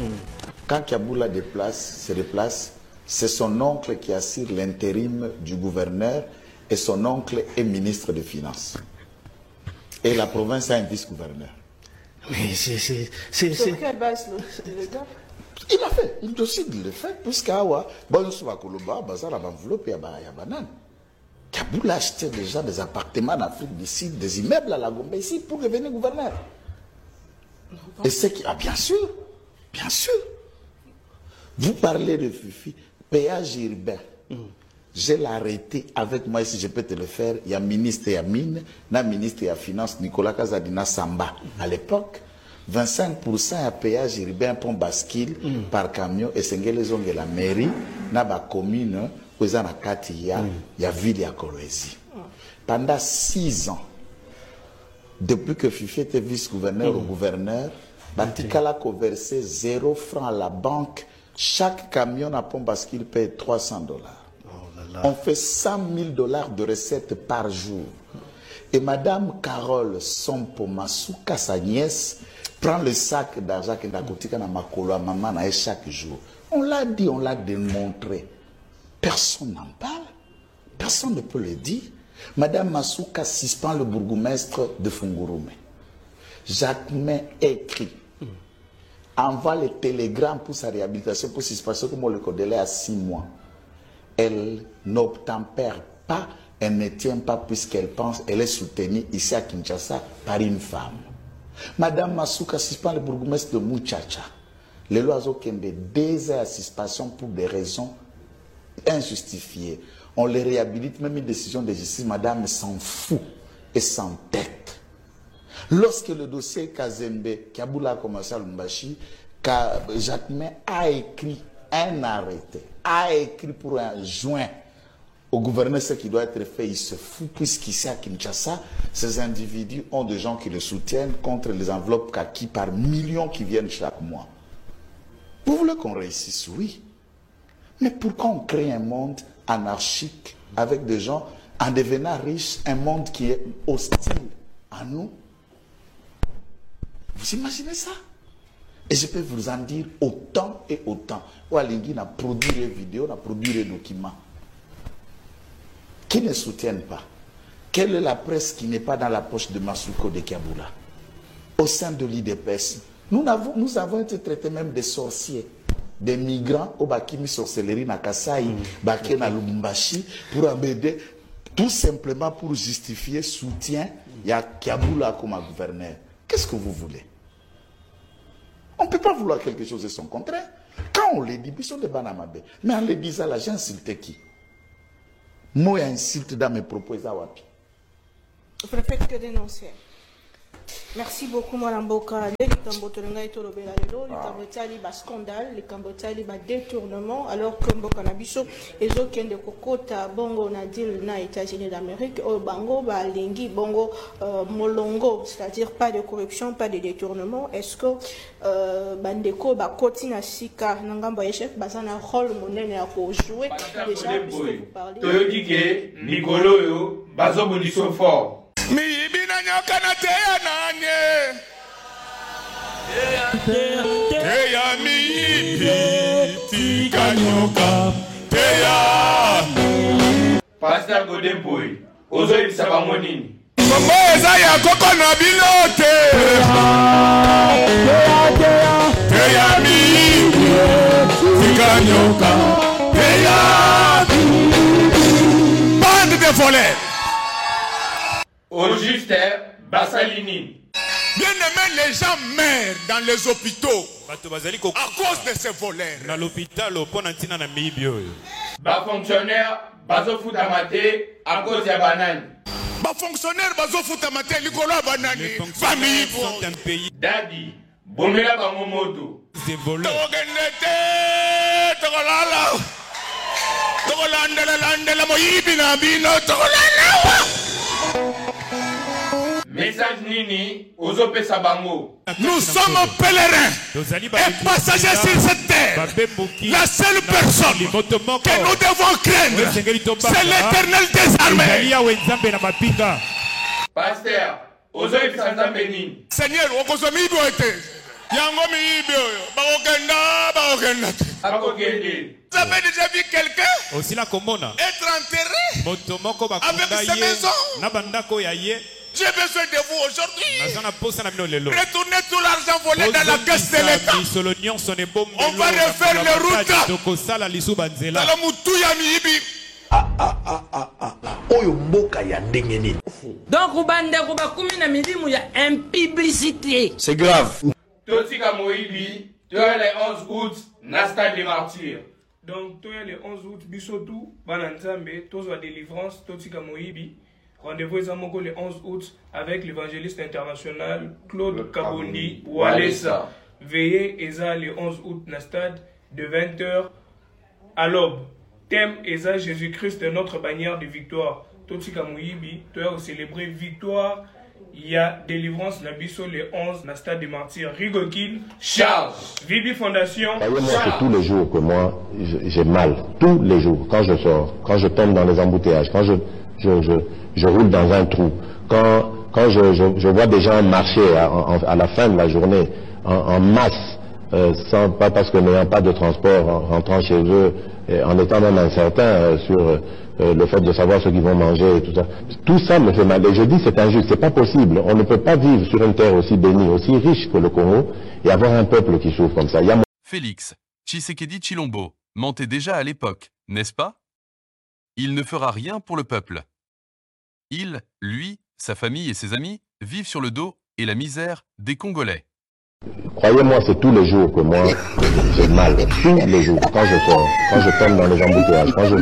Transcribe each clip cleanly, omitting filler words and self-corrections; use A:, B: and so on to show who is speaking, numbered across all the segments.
A: Quand Kiaboula se déplace, c'est son oncle qui assure l'intérim du gouverneur et son oncle est ministre des Finances. Et la province a un vice-gouverneur.
B: Mais c'est...
C: Sur quelle base le gars?
A: Il a fait, il décide de le faire, puisqu'Awa, bon, on va Koloba, Bazar, enveloppe, il y a banane. Kiaboula achetait déjà des appartements en Afrique du Sud, des immeubles à la Gombe ici pour devenir gouverneur. Et c'est qui. Ah, bien sûr, bien sûr. Vous parlez de Fifi, péage urbain. Je l'ai arrêté avec moi, si je peux te le faire. Il y a ministre et mine, na ministre et finance, Nicolas Kazadina Samba. À l'époque, 25% à péage urbain pour bascule par camion et c'est que la mairie, na ba commune, où il y a ville à Kolwezi. Pendant 6 ans, depuis que Fifi était vice-gouverneur au gouverneur, Batikala a versé 0 francs à la banque. Chaque camion à pont bascule paye $300. On fait $100 000 de recettes par jour. Et Madame Carole Sompo-Masuka, sa nièce, prend le sac d'argent que Nakotika na makolo à maman chaque jour. On l'a dit, on l'a démontré. Personne n'en parle. Personne ne peut le dire. Madame Masuka suspend le bourgmestre de Fungurume. Jacquemin écrit, envoie le télégramme pour sa réhabilitation, pour suspension, comme on le connaît à 6 mois. Elle n'obtempère pas, elle ne tient pas puisqu'elle pense, elle est soutenue ici à Kinshasa par une femme. Madame Masuka suspend le bourgmestre de Muchacha. Les lois ont 2 heures à suspension pour des raisons injustifiées. On les réhabilite, même une décision de justice, madame s'en fout et s'entête. Lorsque le dossier Kazembe, Kiaboula a commencé à Lumbashi, Jacquemin a écrit un arrêté, a écrit pour un joint au gouverneur ce qui doit être fait, il se fout, puisqu'ici à Kinshasa, ces individus ont des gens qui le soutiennent contre les enveloppes kaki par millions qui viennent chaque mois. Vous voulez qu'on réussisse? Oui. Mais pourquoi on crée un monde anarchique avec des gens en devenant riches, un monde qui est hostile à nous? Vous imaginez ça? Et je peux vous en dire autant et autant. Oualingi a produit des vidéos, a produit des documents qui ne soutiennent pas. Quelle est la presse qui n'est pas dans la poche de Masuko de Kiaboula? Au sein de l'IDPS, nous avons été traités même des sorciers, des migrants au Bakimi sorcellerie na Kasai, Baké na Lubumbashi, pour embêter, tout simplement pour justifier soutien, il y a Kiaboula comme gouverneur. Qu'est-ce que vous voulez? On ne peut pas vouloir quelque chose de son contraire. Quand on le dit, ils sont des banamabe. Mais en le disant, là, j'ai insulté qui? Moi, insulte dans mes propos, Zawapi.
C: Vous ne faites que dénoncer. Merci beaucoup, Mme Boka. Les Cambotolanga et Tolobela, les Cambotali, bas scandale, les Cambotali, bas détournement, alors que Mboka Nabiso, et aucun de Kokota, Bongo, Nadil, na États-Unis d'Amérique, au Bango, Lingi, Bongo, Molongo, c'est-à-dire pas de corruption, pas de détournement. Est-ce que Bandeko, Kotina Sika, Nangamba Echef, Bazana, rôle monnaie à jouer déjà, puisque vous parlez.
D: Toyodike, Nicolo, Bazo Boniso fort.
E: Mi ibina nyoka na teya nanye teya mi ibi tika nyoka teya
D: Pastor Godemboy, ozo ibisa bango nini?
E: Kombo eza ya koko na bino te teya mi ibi tika nyoka teya bande de voleurs.
D: Au juste, Bassalini.
E: Bien aimé, les gens meurent dans les hôpitaux à cause de ces voleurs.
F: Dans l'hôpital, au pont antina na mibio.
D: Bas fonctionnaire, bazo foutamate à cause de banane.
E: Bas fonctionnaire, bazo foutamate likolo banane. Famille
F: sont un pays.
D: Daddy, bomela bango moto.
F: Des voleurs.
E: Togolala. Togolandela moyibi na bino togolala.
D: Message Nini, Ozope Sabango.
E: Nous sommes pèlerins et passagers sur cette terre. La seule personne que nous devons craindre, c'est l'Éternel des armées.
D: Pasteur, Ozope Sanzambeni.
E: Seigneur, Okozomi doit être. Yango miibi oyo. Bakokenda. Vous avez déjà vu quelqu'un
F: aussi la komona
E: être enterré avec sa maison? J'ai besoin de vous aujourd'hui. Retournez tout l'argent volé dans la caisse de l'État. On va refaire les routes.
B: Donc, il y a une publicité.
A: C'est grave.
D: Totika Moïbi, tu as le 11 août, Nasta des martyrs.
G: Donc, tu as le 11 août, Bissotou, Bananzambe, Tozo délivrance, Totika Moïbi. Rendez-vous le 11 août avec l'évangéliste international Claude Kabondi Walesa. Veillez Eza le 11 août na stade de 20h à l'aube. Thème Eza Jésus-Christ notre bannière de victoire. Totika Moïbi, tu as célébré victoire. Il y a délivrance na biso le 11 na stade des martyrs. Rigokin Charles. Vibi Fondation.
H: C'est tous les jours que moi j'ai mal. Tous les jours. Quand je sors, quand je tombe dans les embouteillages, quand je roule dans un trou, quand je vois des gens marcher à la fin de la journée en masse, pas parce que n'ayant pas de transport, en rentrant chez eux, en étant même incertain sur le fait de savoir ce qu'ils vont manger et tout ça. Tout ça me fait mal. Et je dis c'est injuste, c'est pas possible. On ne peut pas vivre sur une terre aussi bénie, aussi riche que le Congo et avoir un peuple qui souffre comme ça.
I: Félix Tshisekedi Tshilombo mentait déjà à l'époque, n'est-ce pas? Il ne fera rien pour le peuple. Il, lui, sa famille et ses amis vivent sur le dos et la misère des Congolais.
H: Croyez-moi, c'est tous les jours que moi j'ai mal. Tous les jours, quand je sors, quand je tombe dans les embouteillages, quand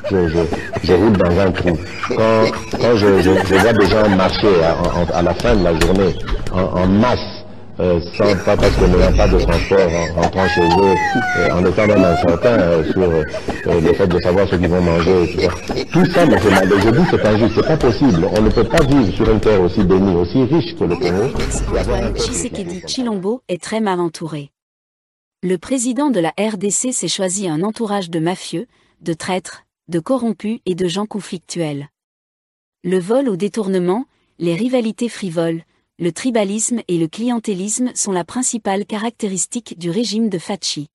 H: je roule dans un trou, quand je vois des gens marcher à la fin de la journée en masse, pas parce que n'ayant pas de transport, en rentrant chez eux, en étant même incertain sur le fait de savoir ce qu'ils vont manger et tout ça. Tout ça me fait mal. Et je dis c'est injuste, c'est pas possible. On ne peut pas vivre sur une terre aussi bénie, aussi riche que le Congo.
J: Tshisekedi Tshilombo est très mal entouré. Le président de la RDC s'est choisi un entourage de mafieux, de traîtres, de corrompus et de gens conflictuels. Le vol au détournement, les rivalités frivoles, le tribalisme et le clientélisme sont la principale caractéristique du régime de Fachi.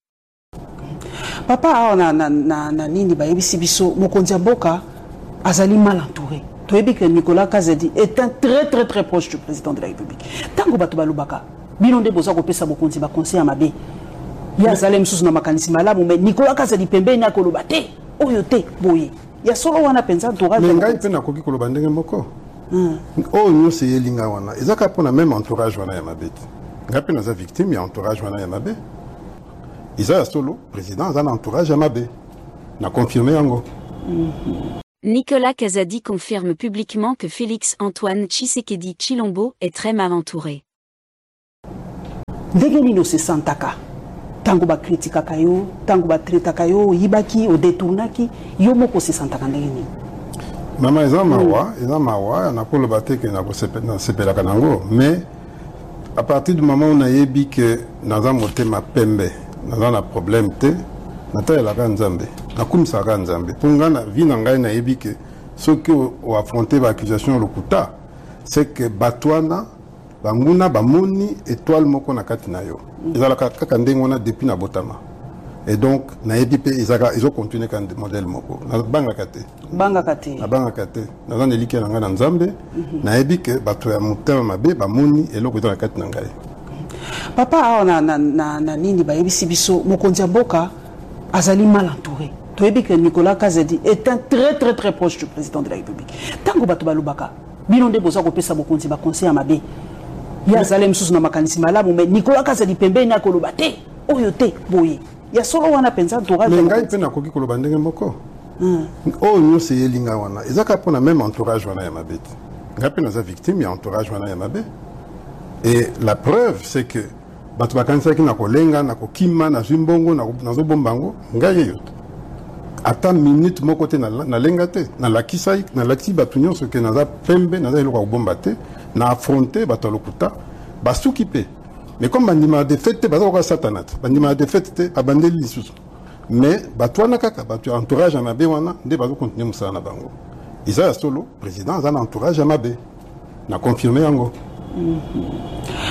K: Papa na nini bayebisi biso mokonzi mboka azali mal entouré. Toyebi que Nicolas Kazadi est un très proche du président de la République. Tango bato balobaka bino nde boza kopesa mokonzi ba conseil mabe. Ya zalem susu na makanisi malamu mais Nicolas Kazadi pembeni akoloba te oyo te boye. Ya solo wana penza entourage.
L: Mais ngai pe na koki koloba ndenge moko. Oh nous c'est yelinga wana. Ezaka pona même entourage wana ya mabe. Ngai pe na za victime ya entourage wana ya mabe. Isa solo président a un entourage à mabe. Na confirmé yango.
J: Nicolas Kazadi confirme publiquement que Félix Antoine Tshisekedi Tshilombo est très mal entouré.
K: Ndenge no se santaka. Tango ba kritika kayo, tango ba treta kayo, yibaki o détournaki, yo moko se santaka ndenge ni.
L: Mama eza mawa, na kolo bate ke na ko sepela kanango, mais à partir du moment où on a yebi que naza motema pembe, naza na problème te, nata la Nzambe, na kumisa Nzambe. Pour ngana vi na ngai na yebi que ceux qui ont affronté l'accusation lokuta, c'est que batwana banguna bamoni étoile moko na kati na yo. Ezala kaka ndenge wana depuis na botama. Et donc na yebi pe ils ont continué kan modèle moko. Na banga kate.
K: Banga kate.
L: Na banga kate. Na zana elike na ngana Nzambe, na yebi que bato ya motema mabe bamoni eloko ezala kati na ngai.
K: Papa na nini bayebisi biso mokonzi mboka azali mal entouré. Toyebi que Nicolas Kazadi est un très proche du président de la République. Tango bato balobaka bino nde boza kopesa mokonzi ba conseil mabe. Ya zalem susu na makanisi malamu mais Nicolas Kazadi pembeni akoloba te oyo te boye. Ya solo wana penza entourage.
L: Mais ngai pe na koki koloba ndenge moko. Oh nous c'est yelinga wana. Ezaka pona même entourage wana ya mabe. Ngai pe na za victime ya entourage wana ya mabe. Et la preuve c'est que bato bakanisa ki na kolenga na kokima na zimbongo na zo bombango ngai yeyoto. Ata minute moko te na lenga te na lakisai na laki bato nyonso ke na za pembe na za eloko ko bomba te na affronter bato lokuta basuki pe. Mais comme bandima de fête baza ko satanat bandima de fête te abandeli lisusu. Mais bato wana kaka bato entourage à mabe wana nde bazo continuer musala na bango. Isa solo président za na entourage à mabe. Na confirmer yango.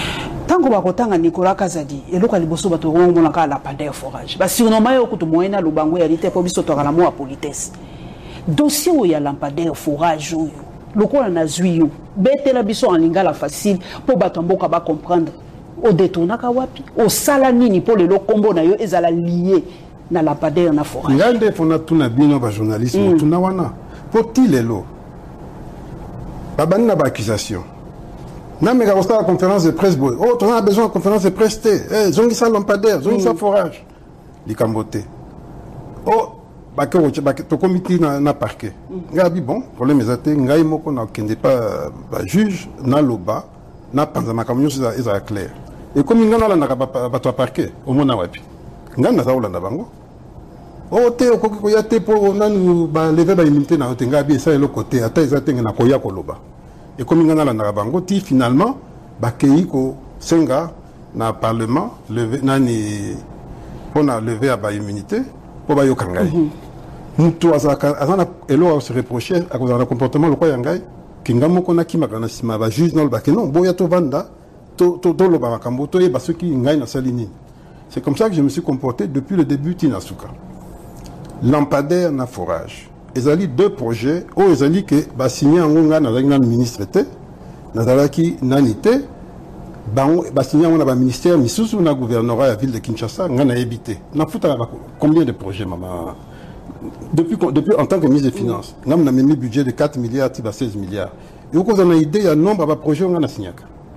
K: Tant que bakotanga Nicolas Kazadi et loka liboso bato ngona ka lampadaire forage ba surnommer yo kutu moyena lubango ya lite po biso to kala mo politesse dossier où ya lampadaire forage yo lokola na zuyo betela biso en lingala facile po bato mboka ba comprendre o détournaka wapi o sala nini po le kombo na yo ezala lié na lampadaire na forage
L: ngande fona tuna bino ba journalisme tuna wana poti lelo babani na ba accusation na mega la conférence de presse boy oh on a besoin de conférence de presse eh zongi sa lampadaire zongi sa forage likambote oh bakero to comité na parquet ngabi bon problème ezate ngai moko na kende pas ba juge na loba na panza makamyo za clair et comme ngana la na ba to parquet au mona wapi ngana za ulanda bango oh te okoki ko ya te po nanu ba lever ba immunité na te ngabi ça le côté ata ezate na koya ko loba et comme ngana la na bango ti finalement bakei ko senga na parlement lever nani pona lever ba immunité pour ba yokangai mutu azana elo se reprocher à cause d'un comportement le quoi yangai kinga moko na kimaka na sima ba juge na ba que non boya to vanda to lo ba makambo to yeba ce qui ngai na salini. C'est comme ça que je me suis comporté depuis le début Tinasuka. Lampadaire na forage. Ezali deux projets o ezali que ba signé ngonga na ministre té na zalaki nanité bango ba signé on ba ministère misusu na gouvernorat la ville de Kinshasa ngana ebité. Na futa combien de projets maman depuis en tant que ministre des Finances, nous avons mis un budget de 4 milliards à 16 milliards. Et vous avez une idée, il y a un nombre de projets qu'on a signé.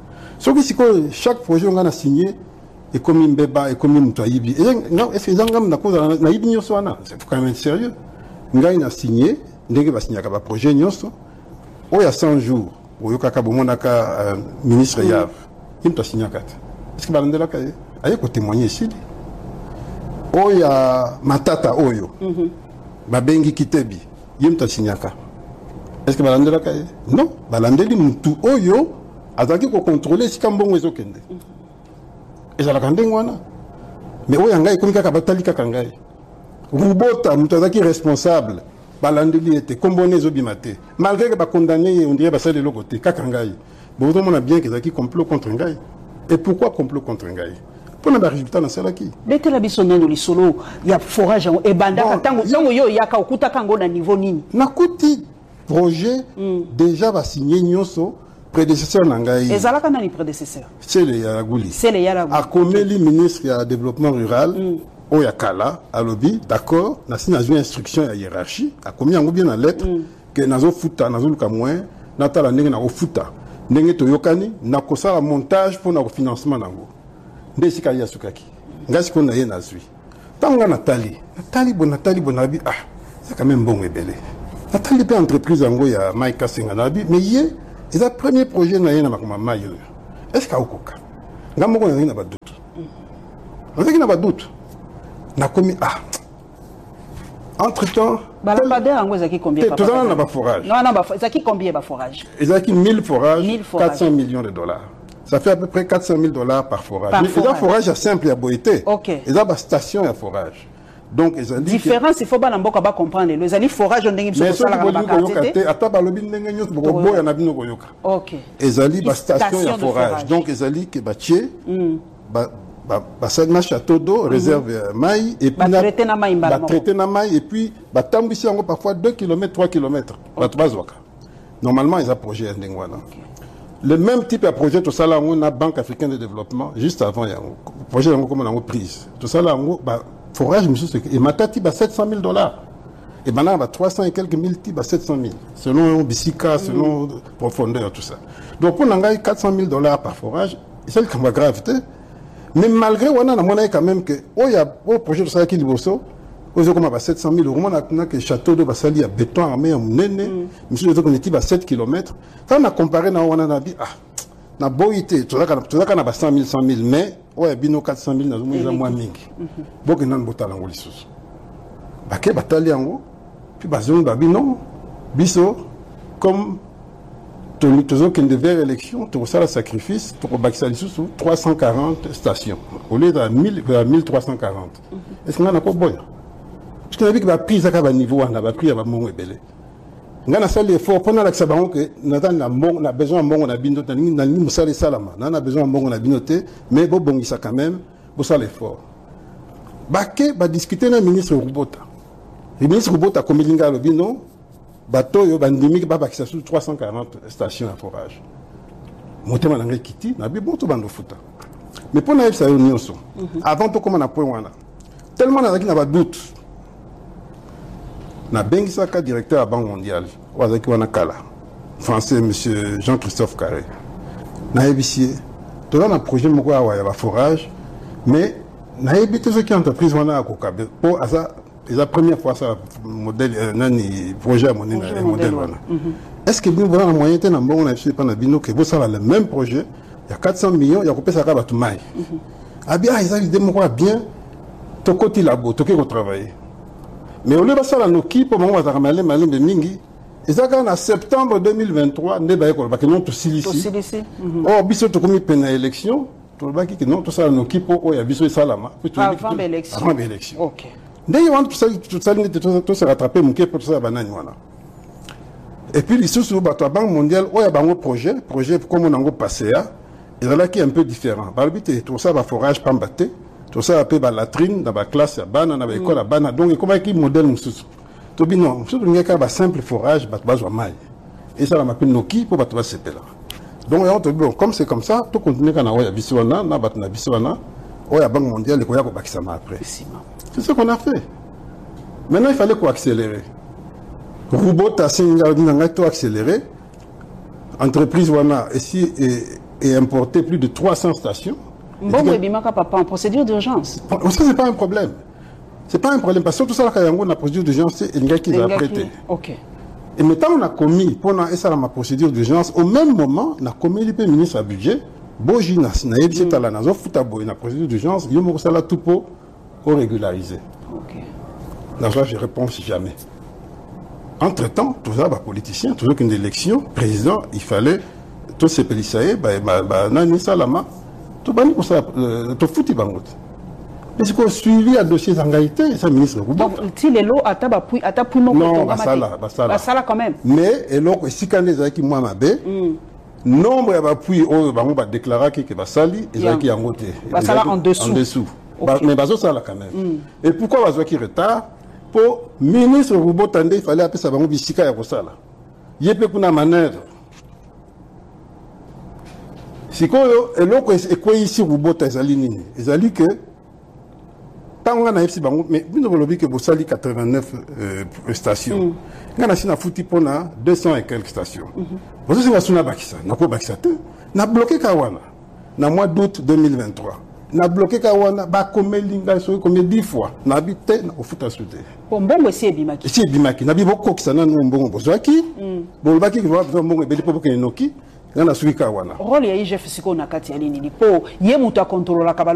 L: Chaque projet qu'on a signé est comme un bébé, est comme un moutoyibi. Est-ce que vous avez une idée? C'est quand même sérieux. Nous avons signé, nous avons signé un projet. Il y a 100 jours, il y a un ministre Yav. Il a signé 4. Est-ce que vous avez un témoigner ici? Il y a Matata Oyo. Babengi Kitebi, yemta signaka. Est-ce que balandela kaye? Non, balandeli mutu oyo azaki ko contrôler si kambongo ezokende. Ezala kandengwana. Mais oyo ngai komika ka batali kaka ngai. Rubota mutu azaki responsable. Balandeli était combonné ezobimate. Malgré que ba condamné on dirait ba sale lokote kaka ngai. Bon on a bien que ezaki complot contre ngai. Et pourquoi complot contre ngai? Pour le résultat dans celle qui.
K: Bête la bisono no lisolo ya forage et banda tango yo yaka okuta kango na niveau nini.
L: Na kuti projet déjà va signer nyoso prédécesseur nangai.
K: Ezalaka na ni prédécesseur.
L: C'est le Yaraguli.
K: C'est le Yaraguli.
L: A komeli ministre ya développement rural Oyakala alobi d'accord na signé une instruction ya hiérarchie a komi yango bien na lettre que nazo futa nazo luka moins na tala ndenge na futa ndenge to yokani na kosala montage pour na financement nango. Ndesika ya sukaki ngasi ko na ye na zui tanga Nathalie bonabi ah c'est quand même bon ebele Nathalie pe entreprise ngo ya Maika Senga nabi mais ye c'est le premier projet na ye na makoma mayo est-ce ka okoka ngamoko na ba doute na ba doute na komi ah entre temps
K: balapadaire ngo zaki combien
L: papa tout ça na ba forage
K: non zaki combien ba forage
L: ezaki 1000 forages 400 millions de dollars. Ça fait à peu près 400 000 $ par forage.
K: Par
L: forage. Un forage à simple à boité.
K: Ok.
L: Ils ont une station à forage. Donc, ils ont dit.
K: Différence, il faut pas comprendre. Les alliés forage, on dit que
L: c'est ça. Ok. Ils ont dit une station à forage. Donc, ils ont dit que bâtier, ça château d'eau, réserve maï, et puis traiter na maï, et puis tambisi parfois 2 km, 3 km. Normalement, ils ont projet à Ndengwana. Le même type de projet, tout ça là, on a Banque africaine de développement, juste avant, il y a un projet comme on a prise. Tout ça là, forage, et Matati, 700 000 $. Et maintenant, 300 et quelques mille types, 700 000. Selon Bissika, selon profondeur, tout ça. Donc, on a 400 000 $ par forage, c'est le gravité. Mais malgré, on a quand même que, il y a un projet de ça qui est beau. Aux comme à 700 000 €, on a que château de Bassali à béton armé à Mounene, monsieur on était à 7 km. Quand on a comparé, on a dit, ah, na boité, tout ça qu'on a 100 000, 100 000, mais, ouais, bino 400 000, nous avons moins mingi. Beaucoup n'en botal en Golissus. Baké batali en haut, puis bazon babino, biso, comme tout qui devait élection, tout ça, le sacrifice, pour Baksali sous 340 stations, au lieu de 1340. Est-ce qu'on a pas bon? Parce que la prise à niveau, on a pris à mon ébélé. ngana sali effort pendant la sabango que na besoin mbongo na bino na ni musali salama na besoin mbongo na bino te mais bo bongisa quand même bo sala effort bake ba discuter na ministre Rubota le ministre Rubota komilinga lo bino bato yo bandimi ba bakisa sur 340 stations à forage motema na ngekiti na bi bon to bando futa mais pour na ça nyonso avant to comment na point wana tellement na zaki na ba doute na bengisaka directeur à Banque mondiale wazaki wana kala français monsieur Jean-Christophe Carré na ebisie to na projet moko ya ba forage mais na ebité ce qui entreprise wana akokabe pour asa la première fois ça modèle nani projet à monnaie modèle wana est-ce que vous avez un moyen de mbongo na pas na bino que vous savez le même projet il y a 400 millions il y a coupé ça ka batu mai abia ils ont idée moko bien to côté labo to ko travailler mais au lieu de ça, la Noki, pour moi, ça malin de Mingi. Et ça, en septembre 2023, ne ba ko ba que non to silisi. Oh, biso to komi pena élection, to ba ki non to ça la Noki pour o ya biso salama.
K: Avant l'élection.
L: Avant l'élection.
K: OK.
L: Dès want tout ça tout se rattraper mon pour ça banane wana. Et puis les sous ba to Banque mondiale, o ya bango projet comme on a passé à, et là qui est un peu différent. Ba habité tout ça va forage pambaté. Tout ça appelle la latrine dans la classe à bana dans l'école à bana donc comment qui modèle mususu to bino mususu ngeka ba simple forage ba bazwa mai et ça la m'appelle Noki pour ba to se là donc on te bon comme c'est comme ça tout continuer kana oya biswana na bat na biswana oya Banque mondiale ko ya ko bakisa ma après c'est ce qu'on a fait maintenant il fallait quoi accélérer Rubota singa dinanga to accélérer entreprise wana ici et importer plus de 300 stations.
K: Bon, oui, papa, en procédure d'urgence.
L: Ça, c'est pas un problème. C'est pas un problème. Parce que tout ça, quand on a la procédure d'urgence, c'est un gars qui va prêter.
K: Ok.
L: Et maintenant, on a commis, pendant ma procédure d'urgence, au même moment, on a commis le ministre à budget, Boji Nasnaïb, c'est à la Nazo, Foutabo, une procédure d'urgence, il y a tout pour régulariser. Ok. Dans ça, je réponds jamais. Entre-temps, tout ça, politicien, toujours qu'une élection, président, il fallait, tous ces pélissaïs, Nani Salama, tout bani pour ça tout fouti bangot mais c'est qu'on suivi à dossier d'engagité ça ministre
K: donc si les lots à tapui non basala quand même
L: mais et l'autre si quand les qui moi mabe nombre d'appui au bango ba déclarer que basali et ça qui en côté
K: basala en dessous
L: mais bazo ça là quand même et pourquoi bazo qui retard pour ministre Rubota il fallait appeler ça bango bisika ya kosala yepe kuna manœuvre. Si et l'autre est quoi ici Rubota ezali nini ezali que tant on a ici bango mais vous ne voulez que vous sali 89 stations ngana sina fouti pona 200 et quelques stations vous c'est suna bakisa na ko bakisa te na bloqué kawana na mois d'août 2023 na bloqué kawana ba komelinga so comme 10 fois na habité na ofuta soute
K: mbongo si
L: ebimaki na biboko kisana no mbongo bozwaki bon baki ki va mbongo ebeli po ke noki ngana suika wana
K: rôle ya IGF siko na kati ya nini po ye muta contrôler